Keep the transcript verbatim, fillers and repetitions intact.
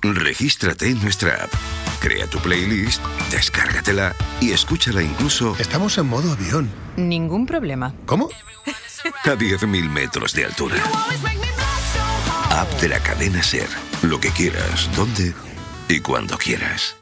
Regístrate en nuestra app. Crea tu playlist, descárgatela y escúchala incluso... Estamos en modo avión. Ningún problema. ¿Cómo? A diez mil metros de altura. App de la cadena SER. Lo que quieras, donde y cuando quieras.